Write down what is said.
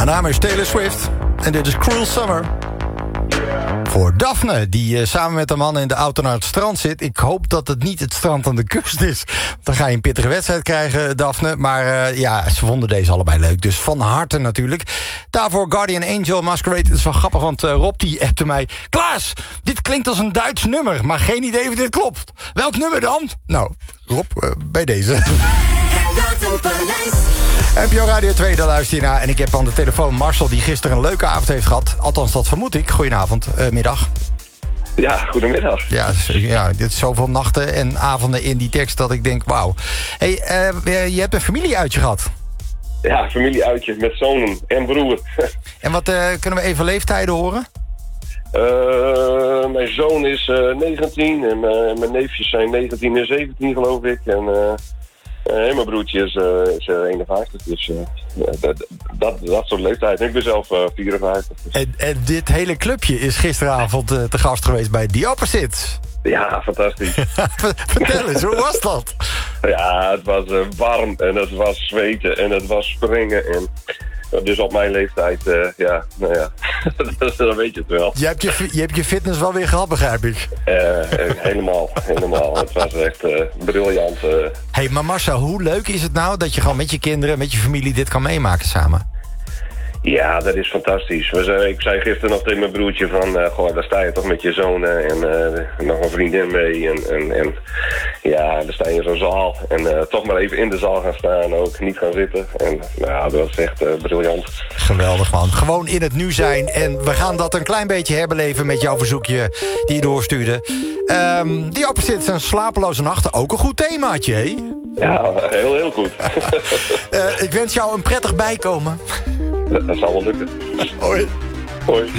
Haar naam is Taylor Swift en dit is Cruel Summer. Voor Daphne, die samen met de man in de auto naar het strand zit. Ik hoop dat het niet het strand aan de kust is. Dan ga je een pittige wedstrijd krijgen, Daphne. Maar ja, ze vonden deze allebei leuk. Dus van harte natuurlijk. Daarvoor Guardian Angel Masquerade. Het is wel grappig, want Rob die appte mij. Klaas, dit klinkt als een Duits nummer. Maar geen idee of dit klopt. Welk nummer dan? Nou, Rob, bij deze. NPO Radio 2, daar luister je naar. En ik heb aan de telefoon Marcel, die gisteren een leuke avond heeft gehad. Althans, dat vermoed ik. Goedenavond, middag. Ja, goedemiddag. Ja, dit is zoveel nachten en avonden in die tekst dat ik denk, wauw. Hey, je hebt een familieuitje gehad. Ja, familieuitje met zonen en broer. En wat kunnen we even leeftijden horen? Mijn zoon is 19 en mijn neefjes zijn 19 en 17 geloof ik. En mijn broertje is 51, dus dat soort leeftijd. Ik ben zelf 54. Dus. En dit hele clubje is gisteravond te gast geweest bij The Opposites. Ja, fantastisch. Vertel eens, hoe was dat? Ja, het was warm en het was zweten en het was springen. En dus op mijn leeftijd, dan weet je het wel. Je hebt je fitness wel weer gehad, begrijp ik. Helemaal. Het was echt briljant. Hey, maar Marcel, hoe leuk is het nou dat je gewoon met je kinderen, met je familie dit kan meemaken samen? Ja, dat is fantastisch. Ik zei gisteren nog tegen mijn broertje van... goh, daar sta je toch met je zonen en nog een vriendin mee. En ja, daar sta je in zo'n zaal. En toch maar even in de zaal gaan staan ook. Niet gaan zitten. En ja, dat was echt briljant. Geweldig, man. Gewoon in het nu zijn. En we gaan dat een klein beetje herbeleven met jouw verzoekje die je doorstuurde. Die Opposites en slapeloze nachten. Ook een goed themaatje, hè? Ja, heel goed. Ik wens jou een prettig bijkomen. Dat zal wel lukken. Hoi. Hoi.